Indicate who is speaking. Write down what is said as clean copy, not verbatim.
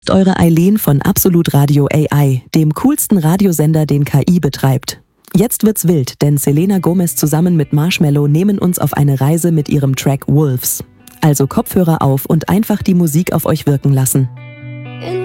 Speaker 1: Eure Eileen von Absolut Radio AI, dem coolsten Radiosender, den KI betreibt. Jetzt wird's wild, denn Selena Gomez zusammen mit Marshmello nehmen uns auf eine Reise mit ihrem Track Wolves. Also Kopfhörer auf und einfach die Musik auf euch wirken lassen.